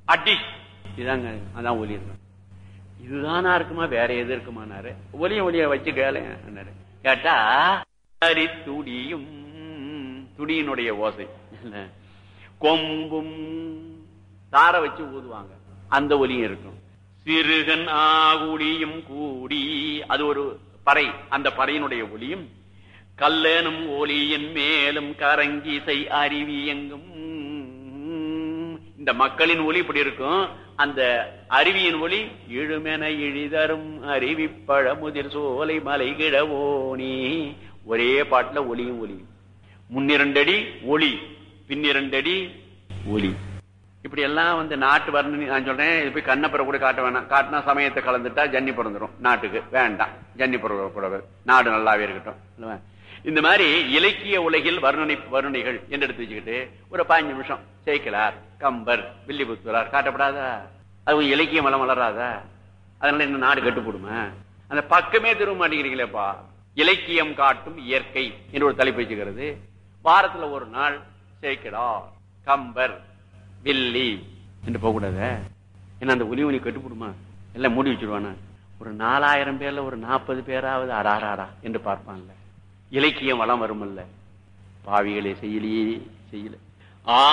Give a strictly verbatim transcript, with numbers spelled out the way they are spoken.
அடி இதாங்க அதான் ஒலி இருக்கும். இதுதானா இருக்குமா வேற எது இருக்குமானாரு. ஒலிய ஒலிய வச்சு கேளுங்க கேட்டா அரி துடியும் துடியினுடைய ஓசை கொம்பும் தார வச்சு ஊதுவாங்க அந்த ஒலியும் இருக்கும். சிறுகன் ஆகுடியும் கூடி அது ஒரு பறை அந்த பறையினுடைய ஒலியும் கல்லனும் ஒலியின் மேலும் கரங்கிசை அருவி எங்கும் இந்த மக்களின் ஒலி இப்படி இருக்கும். அந்த அருவியின் ஒலி இழுமென இழிதரும் அருவி பழமுதிர் சோலை மலை கிழவோனி ஒரே பாட்டுல ஒலியும் ஒலியும் முன்னிரண்டடி ஒளி பின்னிரண்டடி ஒலி இப்படி எல்லாம் வந்து நாட்டு வர்ணனை நான் சொல்றேன். இது போய் கண்ணப்புற கூட காட்ட வேணாம். காட்டினா சமயத்தை கலந்துட்டா ஜன்னி பிறந்துடும். நாட்டுக்கு வேண்டாம் ஜன்னி பிறக்கூடாது. நாடு நல்லாவே இருக்கட்டும். இந்த மாதிரி இலக்கிய உலகில் வர்ணனை வர்ணனைகள் என்று எடுத்து வச்சுக்கிட்டு ஒரு பதினஞ்சு நிமிஷம் சேக்கிலார் கம்பர் வில்லிபுத்தூரார் காட்டப்படாதா? அது இலக்கியம் வளம் வளராதா? அதனால என்ன நாடு கட்டுப்படுமா? அந்த பக்கமே திரும்ப மாட்டேங்கிறீங்களேப்பா. இலக்கியம் காட்டும் இயற்கை என்று ஒரு தலைப்பு வச்சுக்கிறது. வாரத்துல ஒரு நாள் சேக்கிலார் கம்பர் வில்லி என்று போகக்கூடாத. ஏன்னா அந்த ஒலி ஒலி கட்டுப்படுமா? எல்லாம் மூடி வச்சிருவானா? ஒரு நாலாயிரம் பேர்ல ஒரு நாற்பது பேராவது அடாராடா என்று பார்ப்பான்ல. இலக்கியம் வளம் வருமல்ல. பாவிகளே செய்யலையே செய்யல.